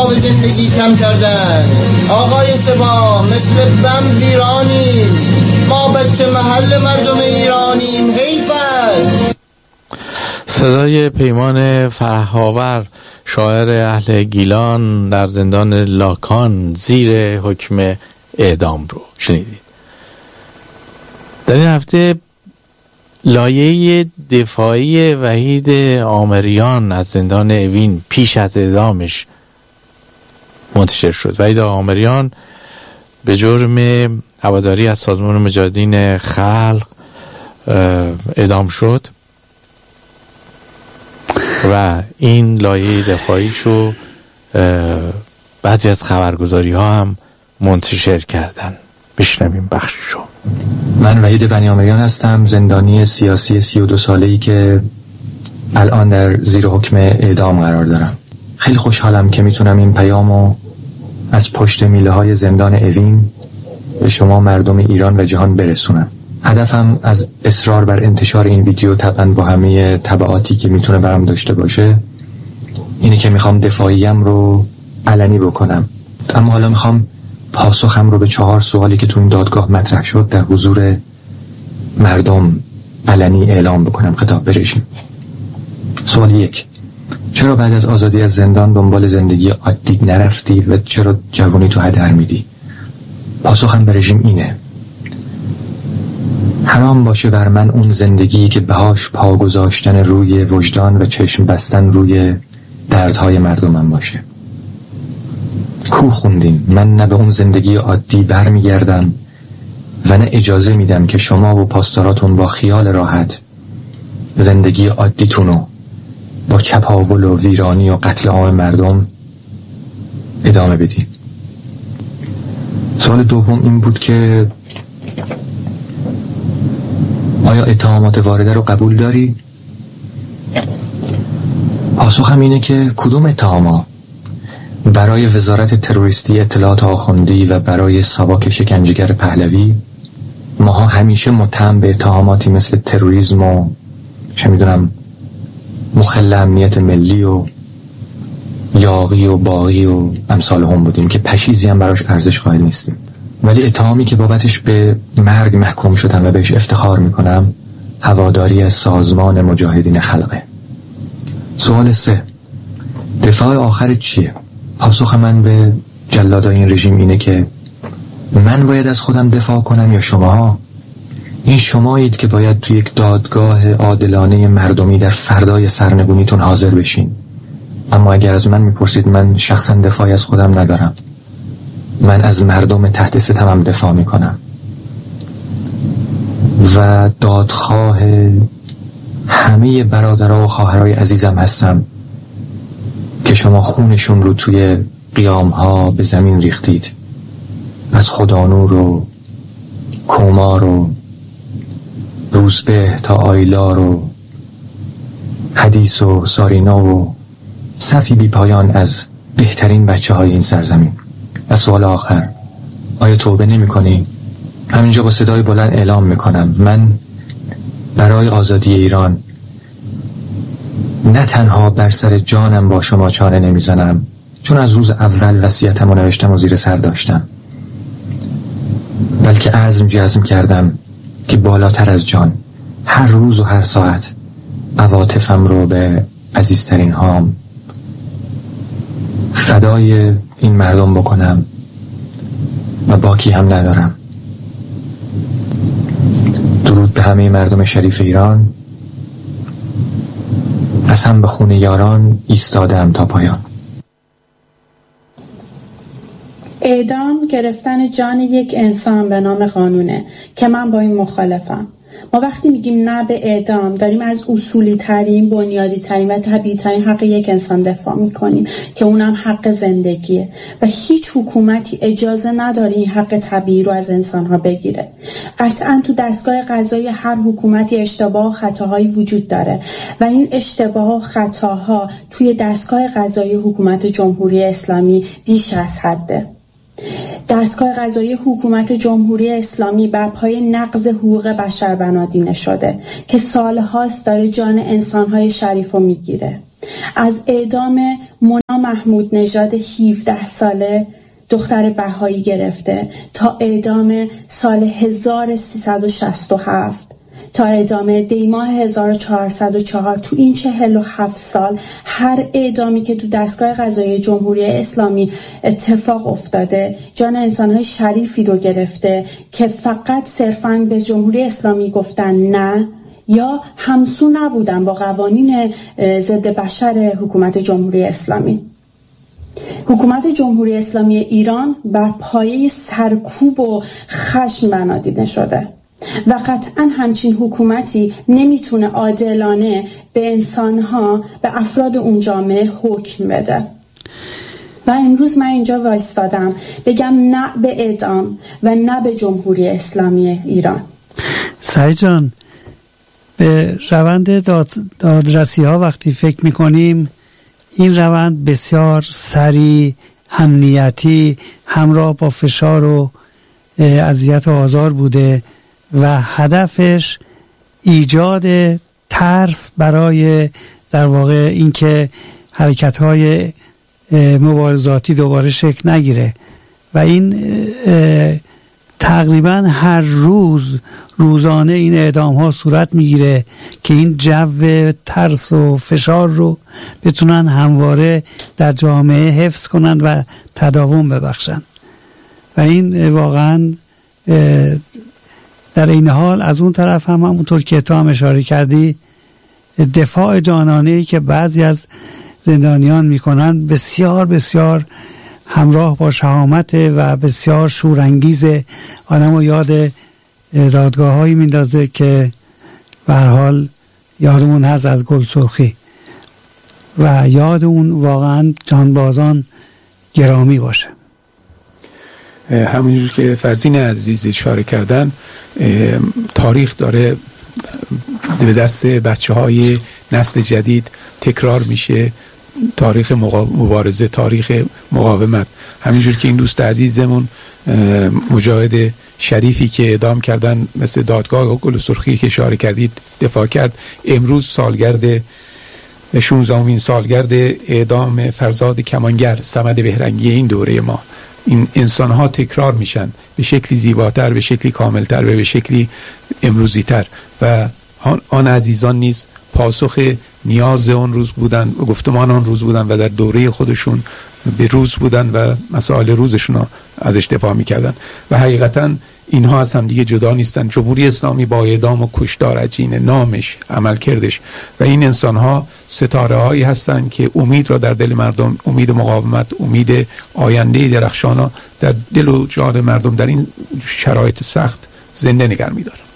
به زندگی کم کردن. آقای سپاه مثل بم ویرانیم، ما بچه محل مردم ایرانیم، حیف است. صدای پیمان فره‌آور، شاعر اهل گیلان، در زندان لاکان زیر حکم اعدام رو شنیدید. در این هفته لایحه دفاعی وحید آمریان از زندان اوین پیش از اعدامش منتشر شد. وحید آمریان به جرم هواداری از سازمان مجاهدین خلق اعدام شد و این لایحه دفاعیشو بعضی از خبرگزاری ها هم منتشر کردن. بشنویم بخشیشو. من وحید بنی آمریان هستم، زندانی سیاسی 32 ساله‌ای که الان در زیر حکم اعدام قرار دارم. خیلی خوشحالم که میتونم این پیامو از پشت میله های زندان اوین به شما مردم ایران و جهان برسونم. هدفم از اصرار بر انتشار این ویدیو، طبعا با همه تبعاتی که میتونه برام داشته باشه، اینه که میخوام دفاعیم رو علنی بکنم. اما حالا میخوام پاسخم رو به 4 سوالی که تو این دادگاه مطرح شد در حضور مردم علنی اعلام بکنم خطاب به رژیم. سوال 1، چرا بعد از آزادی از زندان دنبال زندگی عادی نرفتی و چرا جوانی تو هدر میدی؟ پاسخم به رژیم اینه: حرام باشه بر من اون زندگی که بهاش پا گذاشتن روی وجدان و چشم بستن روی دردهای مردمم باشه. کو خوندین من نه به اون زندگی عادی برمیگردم و نه اجازه میدم که شما و پاسداراتون با خیال راحت زندگی عادیتونو با چپاول و ویرانی و قتل عام مردم ادامه بدین. سوال دوم این بود که آیا اتهامات وارده رو قبول داری؟ پاسخم اینه که کدوم اتهامات؟ برای وزارت تروریستی اطلاعات آخوندی و برای ساواک شکنجهگر پهلوی ماها همیشه متهم به اتهاماتی مثل تروریسم و چه میدونم مخل امنیت ملی و یاغی و باغی و امثال هم بودیم که پشیزی هم براش ارزش قائل نیستیم. ولی اتهامی که بابتش به مرگ محکوم شدم و بهش افتخار میکنم هواداری از سازمان مجاهدین خلقه. سوال 3، دفاع آخر چیه؟ پاسخ من به جلادای این رژیم اینه که من باید از خودم دفاع کنم یا شماها؟ این شمایید که باید توی یک دادگاه عادلانه مردمی در فردای سرنگونیتون حاضر بشین. اما اگر از من میپرسید، من شخصا دفاعی از خودم ندارم. من از مردم تحت ستمم دفاع میکنم و دادخواه همه برادرها و خواهرای عزیزم هستم که شما خونشون رو توی قیامها به زمین ریختید. از خدانور و کومار و روزبه تا آیلار و حدیث و سارینا و صفی بی پایان از بهترین بچه های این سرزمین. و سوال آخر، آیا توبه نمی کنی؟ همینجا با صدای بلند اعلام میکنم من برای آزادی ایران نه تنها بر سر جانم با شما چاره نمیزنم، چون از روز اول وصیتمو نوشتم و زیر سر داشتم، بلکه عزم جزم کردم که بالاتر از جان هر روز و هر ساعت عواطفم رو به عزیزترین هام فدای این مردم بکنم و باکی هم ندارم. درود به همه مردم شریف ایران. قسم به خون یاران ایستادم تا پایان. اعدام گرفتن جان یک انسان به نام قانونه که من با این مخالفم. ما وقتی میگیم نه به اعدام داریم از اصولی ترین، بنیادی ترین و طبیعی ترین حق یک انسان دفاع میکنیم که اونم حق زندگیه و هیچ حکومتی اجازه نداره این حق طبیعی رو از انسانها بگیره. قطعا تو دستگاه قضایی هر حکومتی اشتباه و خطاهایی وجود داره و این اشتباه و خطاها توی دستگاه قضایی حکومت جمهوری اسلامی بیش از حده. دستگاه قضایی حکومت جمهوری اسلامی بر پای نقض حقوق بشر بنادینه شده که سالهاست داره جان انسانهای شریف رو میگیره. از اعدام مونا محمود نژاد 17 ساله دختر بهایی گرفته تا اعدام سال 1367 تا اعدام دیماه 1404 تو این 47 سال هر اعدامی که تو دستگاه قضایی جمهوری اسلامی اتفاق افتاده جان انسان‌های شریفی رو گرفته که فقط صرفاً به جمهوری اسلامی گفتن نه یا همسو نبودن با قوانین ضد بشر حکومت جمهوری اسلامی. حکومت جمهوری اسلامی ایران بر پایه سرکوب و خشم بنا دیده شده و قطعا همچین حکومتی نمیتونه عادلانه به انسانها، به افراد اون جامعه حکم بده. و امروز من اینجا وایستادم بگم نه به اعدام و نه به جمهوری اسلامی ایران. سعید جان، به روند دادرسی ها وقتی فکر میکنیم این روند بسیار سریع، امنیتی، همراه با فشار و اذیت و آزار بوده و هدفش ایجاد ترس برای در واقع اینکه حرکت‌های مبارزاتی دوباره شکل نگیره و این تقریبا هر روزانه این اعدام ها صورت میگیره که این جو ترس و فشار رو بتونن همواره در جامعه حفظ کنن و تداوم ببخشن و این واقعا در این حال از اون طرف هم همونطور که تو هم اشاره کردی دفاع جانانه‌ای که بعضی از زندانیان میکنن بسیار بسیار همراه با شهامت و بسیار شورانگیزه. آدم رو یاد دادگاه هایی میندازه که به هر حال یادمون هست از گلسرخی و یاد اون واقعا جانبازان گرامی باشه. همونجور که فرزین عزیز اشاره کردن تاریخ داره به دست بچه های نسل جدید تکرار میشه، تاریخ مبارزه، تاریخ مقاومت. همینجور که این دوست عزیزمون مجاهد شریفی که اعدام کردن مثل دادگاه گلسرخی که اشاره کردید دفاع کرد، امروز سالگرد 16مین سالگرد اعدام فرزاد کمانگر صمد بهرنگی این دوره ما. این انسان ها تکرار میشن به شکلی زیباتر، به شکلی کاملتر و به شکلی امروزیتر و آن عزیزان نیز پاسخ نیاز اون روز بودن و گفتمان آن روز بودن و در دوره خودشون به روز بودن و مسائل روزشون رو ازش دفاع میکردن و حقیقتا اینها از هم دیگه جدا نیستن. جمهوری اسلامی با اعدام و کشتار عجینه نامش، عمل کردش و این انسان ها ستاره هایی هستن که امید را در دل مردم، امید مقاومت، امید آینده درخشان در دل و جان مردم در این شرایط سخت زنده نگه می‌دارن.